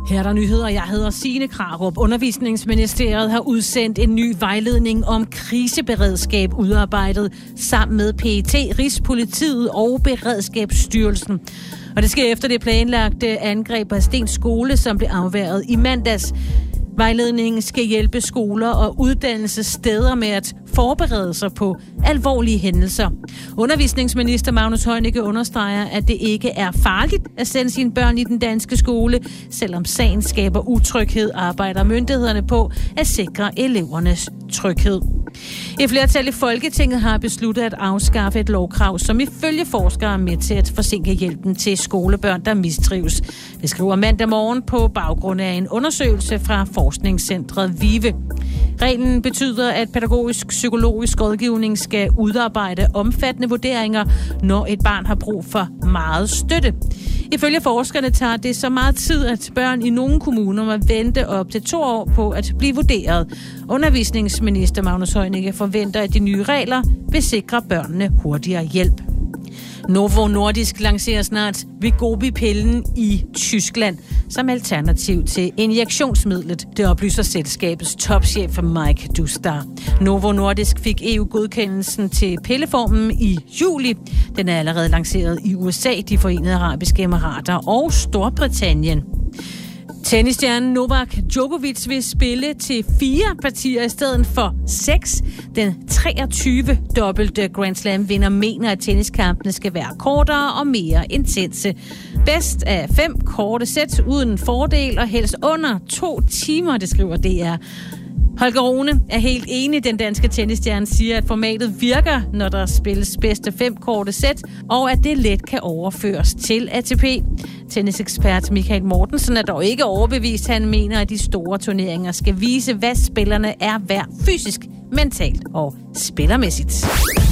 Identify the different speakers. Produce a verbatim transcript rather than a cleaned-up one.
Speaker 1: Her er der nyheder. Jeg hedder Signe Krarup. Undervisningsministeriet har udsendt en ny vejledning om kriseberedskab udarbejdet sammen med P E T, Rigspolitiet og Beredskabsstyrelsen. Og det sker efter det planlagte angreb på Stens skole, som blev afværget i mandags. Vejledningen skal hjælpe skoler og uddannelsessteder med at forberede sig på alvorlige hændelser. Undervisningsminister Magnus Heunicke understreger, at det ikke er farligt at sende sine børn i den danske skole. Selvom sagen skaber utryghed, arbejder myndighederne på at sikre elevernes tryghed. Et flertal i Folketinget har besluttet at afskaffe et lovkrav, som ifølge forskere er med til at forsinke hjælpen til skolebørn, der mistrives. Det skriver mandag morgen på baggrund af en undersøgelse fra forskningscentret VIVE. Reglen betyder, at pædagogisk-psykologisk rådgivning skal udarbejde omfattende vurderinger, når et barn har brug for meget støtte. Ifølge forskerne tager det så meget tid, at børn i nogle kommuner må vente op til to år på at blive vurderet. Undervisningsminister Magnus Heunicke forventer, at de nye regler vil sikre børnene hurtigere hjælp. Novo Nordisk lancerer snart Wegovy-pillen i Tyskland som alternativ til injektionsmidlet. Det oplyser selskabets topchef Mike Dustar. Novo Nordisk fik E U-godkendelsen til pilleformen i juli. Den er allerede lanceret i U S A, de Forenede Arabiske Emirater og Storbritannien. Tennisstjernen Novak Djokovic vil spille til fire partier i stedet for seks. Den treogtyve-dobbelte Grand Slam-vinder mener, at tenniskampene skal være kortere og mere intense. Bedst af fem korte sæt uden fordel og helst under to timer, det skriver D R. Holger Rune er helt enig. Den danske tennisstjerne siger, at formatet virker, når der spilles bedste fem korte sæt, og at det let kan overføres til A T P. Tennisekspert Michael Mortensen er dog ikke overbevist. Han mener, at de store turneringer skal vise, hvad spillerne er værd fysisk, mentalt og spillermæssigt.